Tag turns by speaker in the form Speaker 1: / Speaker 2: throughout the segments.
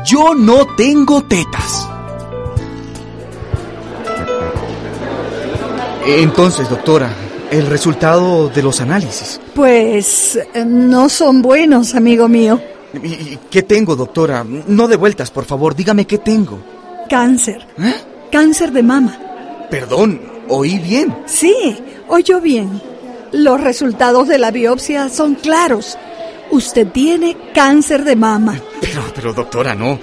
Speaker 1: yo no tengo tetas. Entonces, doctora, el resultado de los análisis.
Speaker 2: Pues no son buenos, amigo mío.
Speaker 1: ¿Y qué tengo, doctora? No de vueltas, por favor, dígame qué tengo.
Speaker 2: Cáncer.
Speaker 1: ¿Eh?
Speaker 2: Cáncer de mama.
Speaker 1: Perdón, ¿oí bien?
Speaker 2: Sí, oyó bien. Los resultados de la biopsia son claros. Usted tiene cáncer de mama.
Speaker 1: Pero doctora, no.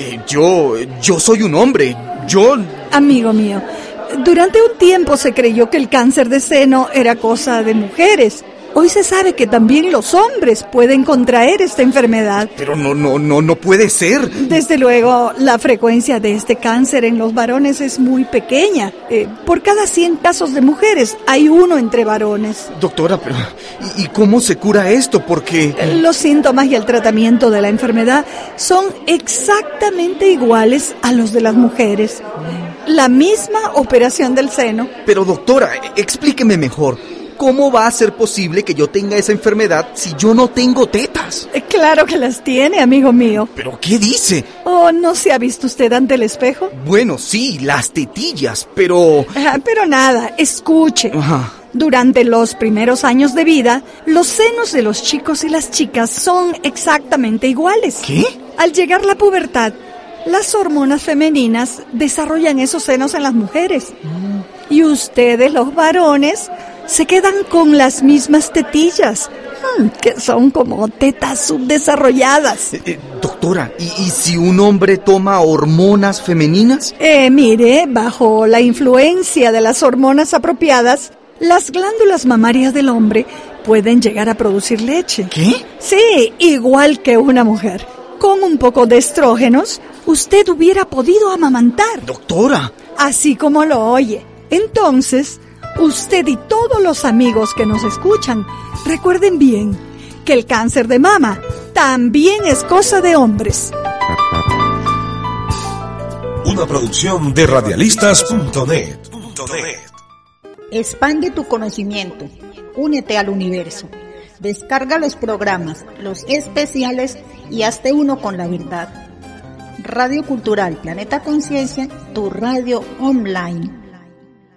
Speaker 1: Yo soy un hombre.
Speaker 2: Amigo mío, durante un tiempo se creyó que el cáncer de seno era cosa de mujeres. Hoy se sabe que también los hombres pueden contraer esta enfermedad.
Speaker 1: Pero no puede ser.
Speaker 2: Desde luego, la frecuencia de este cáncer en los varones es muy pequeña. Por cada 100 casos de mujeres, hay uno entre varones.
Speaker 1: Doctora, pero ¿y cómo se cura esto? Porque
Speaker 2: los síntomas y el tratamiento de la enfermedad son exactamente iguales a los de las mujeres. La misma operación del seno.
Speaker 1: Pero doctora, explíqueme mejor. ¿Cómo va a ser posible que yo tenga esa enfermedad si yo no tengo tetas?
Speaker 2: Claro que las tiene, amigo mío.
Speaker 1: ¿Pero qué dice?
Speaker 2: ¿Oh, no se ha visto usted ante el espejo?
Speaker 1: Bueno, sí, las tetillas, pero...
Speaker 2: Pero nada, escuche.
Speaker 1: Ajá.
Speaker 2: Durante los primeros años de vida, los senos de los chicos y las chicas son exactamente iguales.
Speaker 1: ¿Qué?
Speaker 2: Al llegar la pubertad, las hormonas femeninas desarrollan esos senos en las mujeres. Y ustedes, los varones, se quedan con las mismas tetillas, que son como tetas subdesarrolladas.
Speaker 1: Doctora, ¿y si un hombre toma hormonas femeninas?
Speaker 2: Mire, bajo la influencia de las hormonas apropiadas, las glándulas mamarias del hombre pueden llegar a producir leche.
Speaker 1: ¿Qué?
Speaker 2: Sí, igual que una mujer. Con un poco de estrógenos, usted hubiera podido amamantar.
Speaker 1: Doctora.
Speaker 2: Así como lo oye. Entonces, usted y todos los amigos que nos escuchan, recuerden bien que el cáncer de mama también es cosa de hombres.
Speaker 3: Una producción de radialistas.net.
Speaker 4: Expande tu conocimiento. Únete al universo. Descarga los programas, los especiales y hazte uno con la verdad. Radio Cultural Planeta Conciencia, tu radio online.